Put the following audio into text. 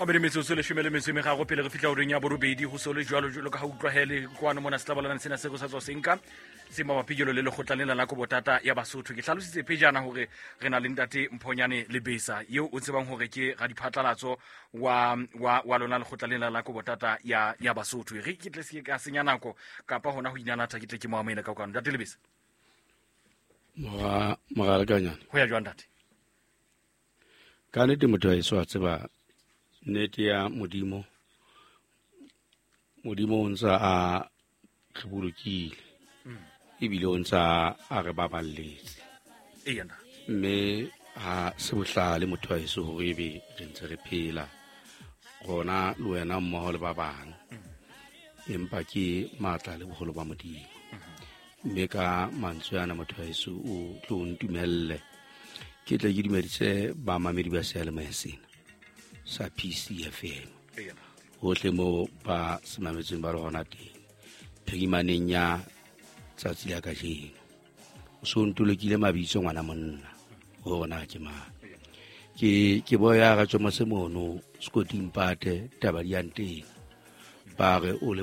Gabedi metsotso le shemele metsome ga go pele re fitla oreng ya borobedi go sole jwalo ka ga utlwahele kwano mona setlabalana sena se go sa tswa senka se mabapigelo le lekgotla le la ko botata ya Basotho ke hlalositse pejana hore re na le ntate Mphonyane Lebesa yeo o tsebang hore ke ga diphatlalatso wa lona lekgotla le la ko botata ya Basotho re ke tle se ka senya nako kapa hona ho inanatha ke tle ke mo amela ka kwano ntate Lebesa Magalakanyana ho ya jwang ntate ka nnete motho a eso a tseba nnete ya modimo o ntsa a re bolokile ebile o ntsa a re baballetse mme ha se bohlale motho a eso hore ebe re ntse re phela gona le wena mmoho le ba bang empa ke matla le boholo ba modimo mme ka mantswe ana motho a eso o tlo ntumelle ke tla ke dumeditse ba mamedi ba Sealemoya sena sa PCFM hohle mo ba semametseng ba rona teng phegimaneng ya tsatsi la kajeno o so ntolokile mabitso ngwana monna hona ke ma ke boya ga tsoma se mono skoting pate taba di anteng ba re o le